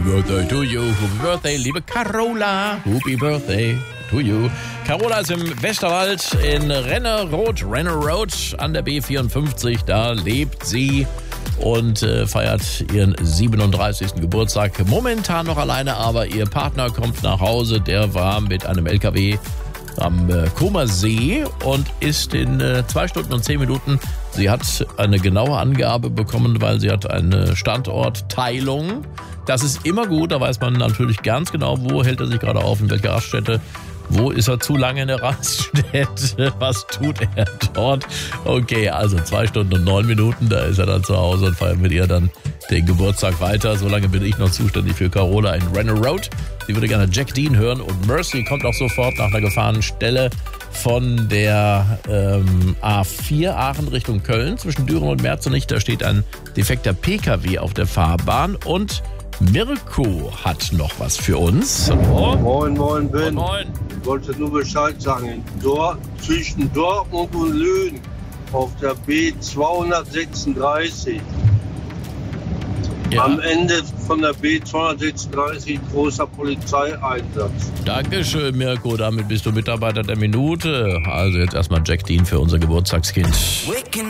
birthday to you. Happy birthday, liebe Carola. Happy birthday to you. Carola ist im Westerwald in Renner Road an der B54. Da lebt sie und feiert ihren 37. Geburtstag. Momentan noch alleine, aber ihr Partner kommt nach Hause. Der war mit einem LKW am Comer See und ist in 2 Stunden und 10 Minuten. Sie hat eine genaue Angabe bekommen, weil sie hat eine Standortteilung. Das ist immer gut, da weiß man natürlich ganz genau, wo hält er sich gerade auf, in welcher Raststätte. Wo ist er zu lange in der Raststätte? Was tut er dort? Okay, also 2 Stunden und 9 Minuten, da ist er dann zu Hause und feiert mit ihr dann den Geburtstag weiter. Solange bin ich noch zuständig für Carola in Renner Road. Sie würde gerne Jack Dean hören und Mercy kommt auch sofort nach einer Gefahrenstelle von der A4 Aachen Richtung Köln zwischen Düren und Merzenich. Da steht ein defekter PKW auf der Fahrbahn und Mirko hat noch was für uns. Hallo. Moin, Ben. Moin. Ich wollte nur Bescheid sagen. Zwischen Dortmund und Lünen auf der B236. Ja. Am Ende von der B236 großer Polizeieinsatz. Dankeschön, Mirko. Damit bist du Mitarbeiter der Minute. Also jetzt erstmal Jack Dean für unser Geburtstagskind.